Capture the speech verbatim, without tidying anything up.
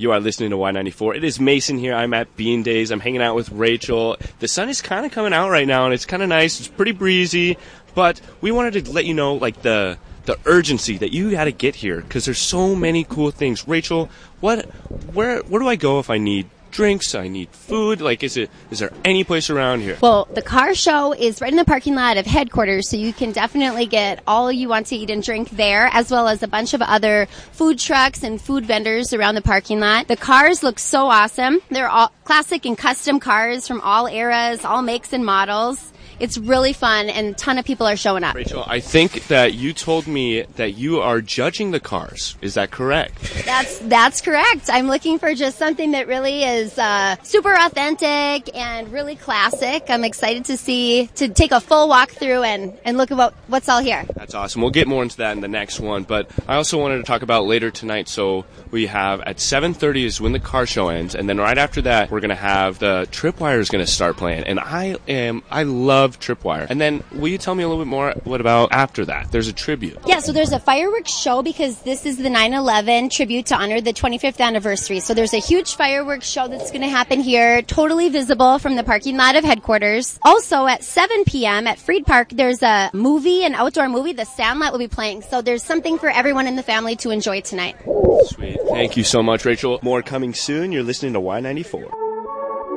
You are listening to Y ninety-four. It is Mason here. I'm at Bean Days. I'm hanging out with Rachel. The sun is kind of coming out right now, and it's kind of nice. It's pretty breezy, but we wanted to let you know, like, the the urgency that you got to get here because there's so many cool things. Rachel, what, where, where do I go if I need drinks? I need food. Like, is it? Is there any place around here? Well, the car show is right in the parking lot of headquarters, so you can definitely get all you want to eat and drink there, as well as a bunch of other food trucks and food vendors around the parking lot. The cars look so awesome. They're all classic and custom cars from all eras, all makes and models. It's really fun, and a ton of people are showing up. Rachel, I think that you told me that you are judging the cars. Is that correct? That's that's correct. I'm looking for just something that really is uh, super authentic and really classic. I'm excited to see, to take a full walk through and, and look at what, what's all here. That's awesome. We'll get more into that in the next one, but I also wanted to talk about later tonight. So we have at seven thirty is when the car show ends, and then right after that, we're going to have the Tripwire is going to start playing, and I am, I love Tripwire. And then will you tell me a little bit more what about after that? There's a tribute. Yeah, so there's a fireworks show because this is the nine eleven tribute to honor the twenty-fifth anniversary. So there's a huge fireworks show that's going to happen here, totally visible from the parking lot of headquarters. Also at seven p.m. at Freed Park, there's a movie, an outdoor movie. The Sandlot will be playing. So there's something for everyone in the family to enjoy tonight. Sweet. Thank you so much, Rachel. More coming soon. You're listening to Y ninety-four.